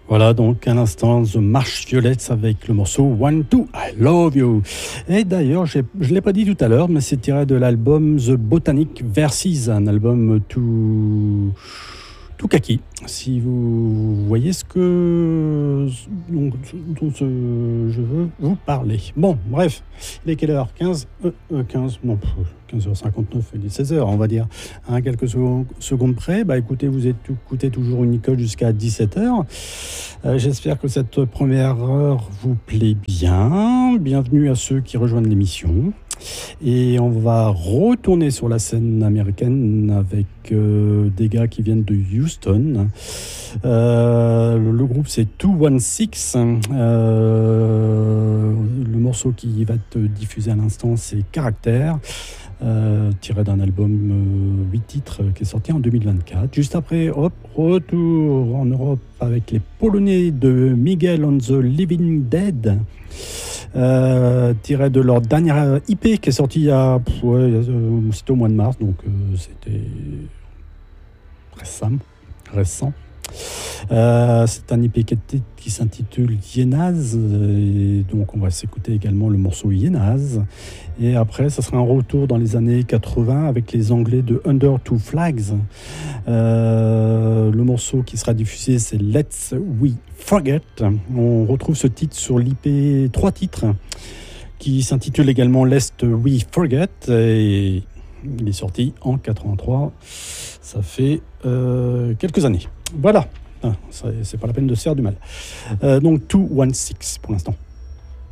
Voilà donc à l'instant The Marsh Violets avec le morceau One Two I Love You. Et d'ailleurs, je ne l'ai pas dit tout à l'heure, mais c'est tiré de l'album The Botanic Verses, un album tout kaki. Si vous voyez ce que dont je veux vous parler. Bon, bref, il est quelle heure 15 non, 15h59, il est 16h, on va dire. À quelques secondes près, bah écoutez, vous écoutez toujours Unicode jusqu'à 17h. J'espère que cette première heure vous plaît bien. Bienvenue à ceux qui rejoignent l'émission. Et on va retourner sur la scène américaine avec des gars qui viennent de Houston. Le groupe c'est 216. Le morceau qui va être diffusé à l'instant c'est Caractère, tiré d'un album 8 titres qui est sorti en 2024. Juste après, hop, retour en Europe avec les Polonais de Miguel on the Living Dead. Tiré de leur dernière IP qui est sortie c'était au mois de mars, donc c'était récent. C'est un IP qui s'intitule Yenaz, et donc on va s'écouter également le morceau Yenaz, et après ça sera un retour dans les années 80 avec les Anglais de Under Two Flags. Le morceau qui sera diffusé c'est Let's We Forget. On retrouve ce titre sur l'IP 3 titres qui s'intitule également Lest We Forget, et il est sorti en 83. Ça fait quelques années. Voilà, c'est pas la peine de se faire du mal. Donc 216 pour l'instant.